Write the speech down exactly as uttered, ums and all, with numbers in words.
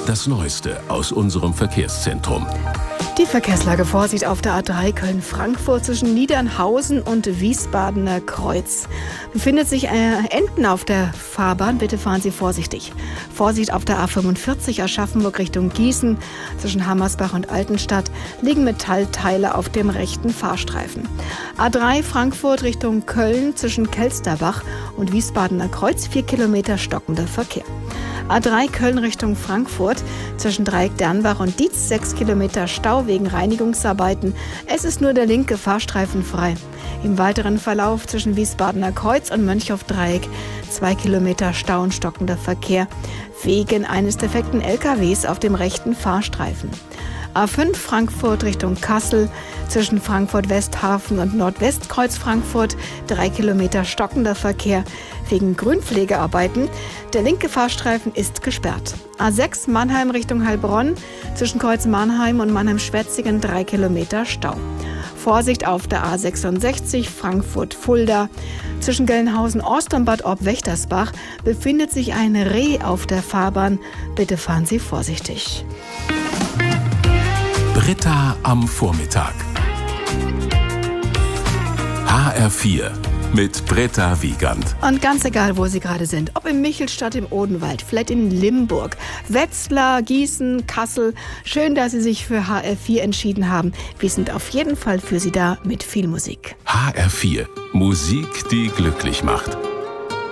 das Neueste aus unserem Verkehrszentrum. Die Verkehrslage: Vorsicht auf der A drei Köln-Frankfurt zwischen Niedernhausen und Wiesbadener Kreuz. Befindet sich äh, Enten auf der Fahrbahn, bitte fahren Sie vorsichtig. Vorsicht auf der A fünfundvierzig Aschaffenburg Richtung Gießen. Zwischen Hammersbach und Altenstadt liegen Metallteile auf dem rechten Fahrstreifen. A drei Frankfurt Richtung Köln zwischen Kelsterbach und Wiesbadener Kreuz, vier Kilometer stockender Verkehr. A drei Köln Richtung Frankfurt zwischen Dreieck Dernbach und Dietz, sechs Kilometer Stau wegen Reinigungsarbeiten. Es ist nur der linke Fahrstreifen frei. Im weiteren Verlauf zwischen Wiesbadener Kreuz und Mönchhoff-Dreieck zwei Kilometer Stau und stockender Verkehr wegen eines defekten L K Ws auf dem rechten Fahrstreifen. A fünf Frankfurt Richtung Kassel zwischen Frankfurt-Westhafen und Nordwestkreuz Frankfurt, drei Kilometer stockender Verkehr wegen Grünpflegearbeiten. Der linke Fahrstreifen ist gesperrt. A sechs Mannheim Richtung Heilbronn zwischen Kreuz Mannheim und Mannheim-Schwetzingen, drei Kilometer Stau. Vorsicht auf der A sechsundsechzig Frankfurt-Fulda. Zwischen Gelnhausen-Ost und Bad Orb-Wächtersbach befindet sich ein Reh auf der Fahrbahn. Bitte fahren Sie vorsichtig. Britta am Vormittag. H R vier mit Britta Wiegand. Und ganz egal, wo Sie gerade sind, ob in Michelstadt, im Odenwald, vielleicht in Limburg, Wetzlar, Gießen, Kassel, schön, dass Sie sich für H R vier entschieden haben. Wir sind auf jeden Fall für Sie da mit viel Musik. H R vier. Musik, die glücklich macht.